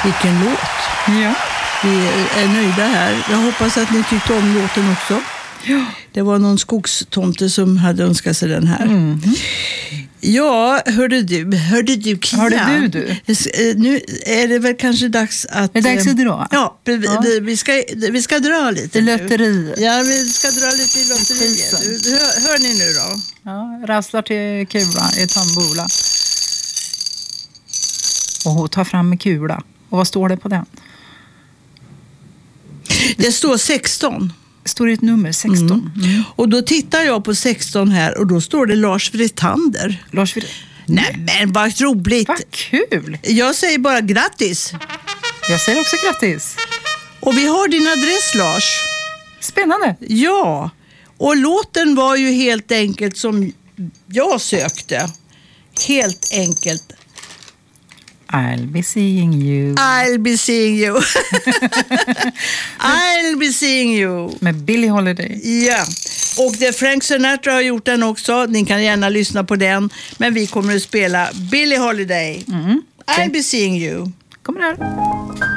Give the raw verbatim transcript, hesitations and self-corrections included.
Vilken låt. Ja. Vi är nöjda här. Jag hoppas att ni tyckte om låten också. Ja. Det var någon skogstomte som hade önskat sig den här. Mm. Ja, hörde du, hörde du Kia? Hörde du, du? Nu är det väl kanske dags att... Det är dags att dra. Ja, vi, Ja. Vi, vi, ska, vi ska dra lite Det nu. lotteriet. Ja, vi ska dra lite i lotteriet. Tusen. Hör, hör ni nu då? Ja, rasslar till kula i tambola. Och hon tar fram en kula. Och vad står det på den? Det står sexton. Det står ett nummer, sexton. Mm. Mm. Och då tittar jag på sexton här och då står det Lars Vretander. Lars Vir... Nej men vad roligt. Vad kul! Jag säger bara grattis. Jag säger också grattis. Och vi har din adress, Lars. Spännande. Ja, och låten var ju helt enkelt som jag sökte. Helt enkelt. I'll be seeing you. I'll be seeing you. I'll be seeing you. Med Billie Holiday. Ja, och det Frank Sinatra har gjort den också. Ni kan gärna lyssna på den. Men vi kommer att spela Billie Holiday. Mm. I'll be seeing you. Kommer här.